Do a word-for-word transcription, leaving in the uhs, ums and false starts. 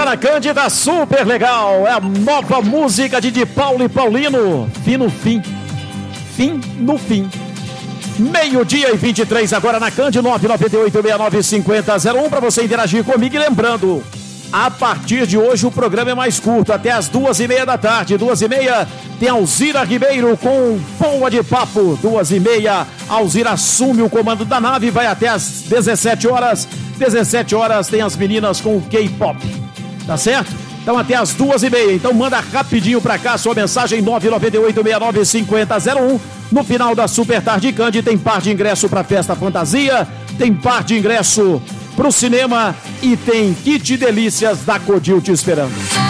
na Cândida, super legal. É a nova música de De Paulo e Paulino. Fim no fim. Fim no fim. Meio-dia e vinte e três agora na Cândida, nove nove oito, seis nove cinco zero zero um para você interagir comigo. E lembrando, a partir de hoje o programa é mais curto, até as duas e meia da tarde. Duas e meia tem Alzira Ribeiro com Boa de Papo. Duas e meia, Alzira assume o comando da nave, vai até as dezessete horas. dezessete horas tem as meninas com o K-pop. Tá certo? Então até as duas e meia. Então manda rapidinho pra cá sua mensagem nove nove oito, seis nove cinco zero um. No final da Super Tarde Cândida tem par de ingresso pra Festa Fantasia, tem par de ingresso pro cinema e tem kit delícias da Codil te esperando.